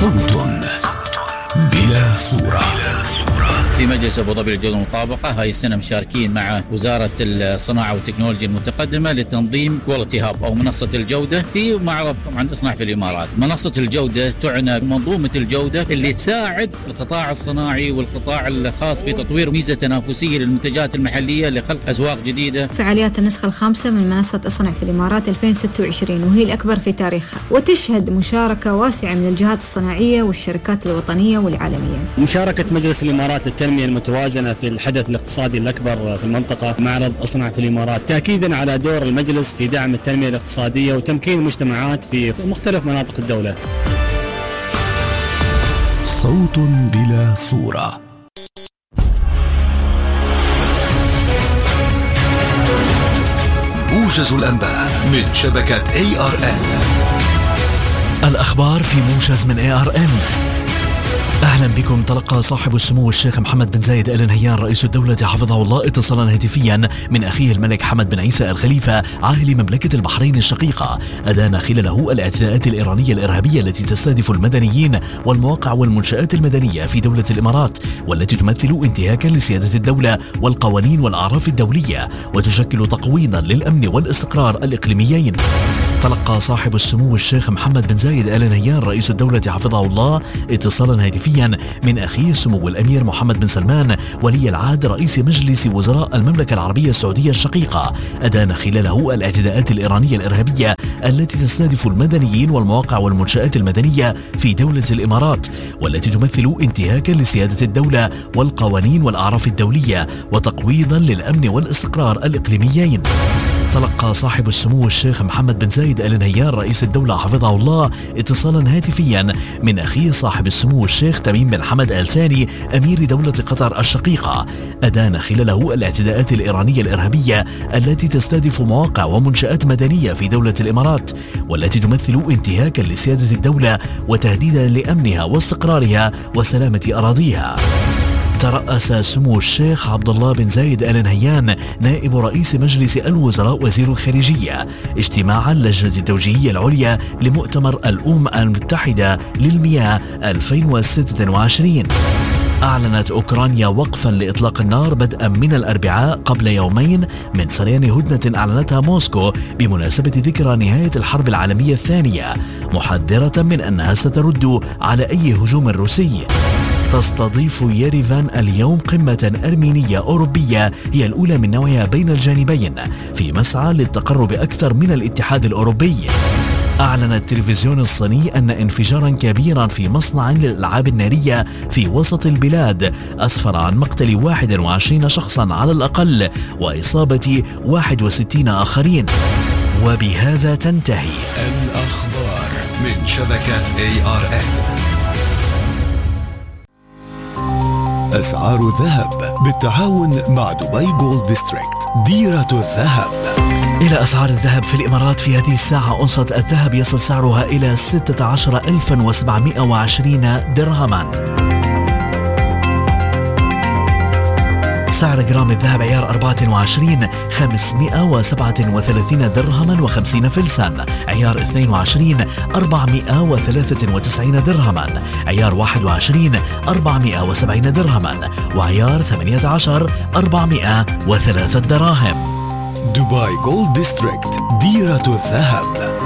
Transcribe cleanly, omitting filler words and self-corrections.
صوت بلا صورة. في مجلس أبو ظبي للجودة والمطابقة هاي السنة مشاركين مع وزارة الصناعة والتكنولوجيا المتقدمة لتنظيم كواليتي هاب أو منصة الجودة في معرض طبعا إصنع في الإمارات. منصة الجودة تعنى منظومة الجودة اللي تساعد القطاع الصناعي والقطاع الخاص في تطوير ميزة تنافسية للمنتجات المحلية لخلق أسواق جديدة. فعاليات النسخة الخامسة من منصة اصنع في الإمارات 2026 وهي الأكبر في تاريخها، وتشهد مشاركة واسعة من الجهات الصناعية والشركات الوطنية والعالمية. مشاركة مجلس الإمارات للتنمية المتوازنة في الحدث الاقتصادي الأكبر في المنطقة معرض اصنع في الإمارات، تأكيدا على دور المجلس في دعم التنمية الاقتصادية وتمكين المجتمعات في مختلف مناطق الدولة. صوت بلا صورة. موجز الأنباء من شبكة ARN. الأخبار في موجز من ARN. أهلا بكم. تلقى صاحب السمو الشيخ محمد بن زايد آل نهيان رئيس الدولة حفظه الله اتصالا هاتفيا من أخيه الملك حمد بن عيسى الخليفة عاهل مملكة البحرين الشقيقة، أدان خلاله الاعتداءات الإيرانية الإرهابية التي تستهدف المدنيين والمواقع والمنشآت المدنية في دولة الإمارات، والتي تمثل انتهاكا لسيادة الدولة والقوانين والأعراف الدولية وتشكل تقويضا للأمن والاستقرار الإقليميين. تلقى صاحب السمو الشيخ محمد بن زايد آل نهيان رئيس الدولة حفظه الله اتصالا هاتفيا من أخيه سمو الأمير محمد بن سلمان ولي العهد رئيس مجلس وزراء المملكة العربية السعودية الشقيقة، أدان خلاله الاعتداءات الإيرانية الإرهابية التي تستهدف المدنيين والمواقع والمنشآت المدنية في دولة الإمارات، والتي تمثل انتهاكا لسيادة الدولة والقوانين والأعراف الدولية وتقويضا للأمن والاستقرار الإقليميين. تلقى صاحب السمو الشيخ محمد بن زايد آل نهيان رئيس الدولة حفظه الله اتصالا هاتفيا من أخيه صاحب السمو الشيخ تميم بن حمد آل ثاني أمير دولة قطر الشقيقة، أدان خلاله الاعتداءات الإيرانية الإرهابية التي تستهدف مواقع ومنشآت مدنية في دولة الإمارات، والتي تمثل انتهاكا لسيادة الدولة وتهديدا لأمنها واستقرارها وسلامة أراضيها. ترأس سمو الشيخ عبد الله بن زايد آل نهيان نائب رئيس مجلس الوزراء وزير الخارجية اجتماع اللجنة التوجيهية العليا لمؤتمر الأمم المتحدة للمياه 2026. أعلنت أوكرانيا وقفا لإطلاق النار بدءا من الأربعاء قبل يومين من سريان هدنة أعلنتها موسكو بمناسبة ذكرى نهاية الحرب العالمية الثانية، محذرة من أنها سترد على أي هجوم روسي. تستضيف ييريفان اليوم قمة أرمينية أوروبية هي الأولى من نوعها بين الجانبين في مسعى للتقرب أكثر من الاتحاد الأوروبي. أعلن التلفزيون الصيني أن انفجارا كبيرا في مصنع للألعاب النارية في وسط البلاد أسفر عن مقتل 21 شخصا على الأقل وإصابة 61 آخرين. وبهذا تنتهي الأخبار من شبكة ARN. أسعار الذهب بالتعاون مع دبي جولد ديستريكت ديرة الذهب. إلى أسعار الذهب في الإمارات في هذه الساعة. أونصة الذهب يصل سعرها إلى 16,720 درهما. سعر جرام الذهب عيار 24 537 درهما و50 فلسا، عيار 22 493 درهما، عيار 21 470 درهما، وعيار 18 403 دراهم. دبي جولد ديستريكت ديرة الذهب.